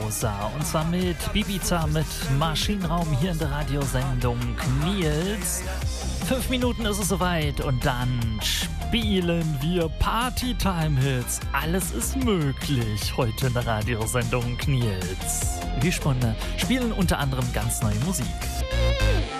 Rosa. Und zwar mit Ibiza, mit Maschinenraum hier in der Radiosendung Nils. 5 Minuten ist es soweit und dann spielen wir Partytime-Hits. Alles ist möglich heute in der Radiosendung Nils. Wir spielen unter anderem ganz neue Musik.